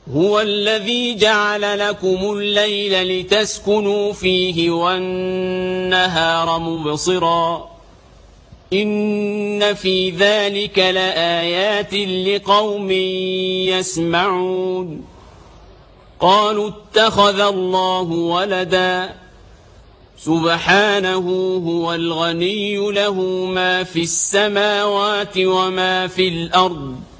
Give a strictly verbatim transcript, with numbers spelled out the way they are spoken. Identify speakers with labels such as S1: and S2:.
S1: هو الذي جعل لكم الليل لتسكنوا فيه والنهار مبصرا إن في ذلك لآيات لقوم يسمعون قالوا اتخذ الله ولدا سبحانه هو الغني له ما في السماوات وما في الأرض